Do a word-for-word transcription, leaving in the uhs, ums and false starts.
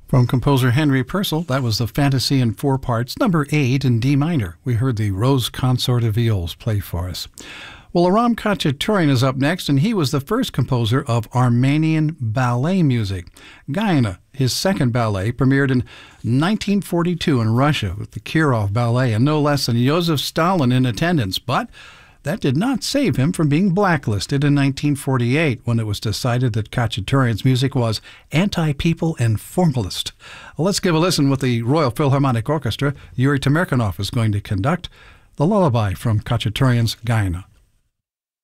From composer Henry Purcell, that was the Fantasy in Four Parts, number eight in D minor. We heard the Rose Consort of Viols play for us. Well, Aram Khachaturian is up next, and he was the first composer of Armenian ballet music. Gayane, his second ballet, premiered in nineteen forty-two in Russia with the Kirov Ballet and no less than Joseph Stalin in attendance, but that did not save him from being blacklisted in nineteen forty-eight when it was decided that Khachaturian's music was anti-people and formalist. Well, let's give a listen with the Royal Philharmonic Orchestra. Yuri Temirkanov is going to conduct the lullaby from Khachaturian's Gayane.